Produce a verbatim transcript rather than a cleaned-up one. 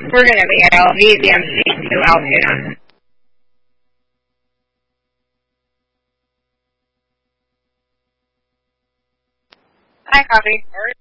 We're going to be out. He's the M C two out here. Hi, copy.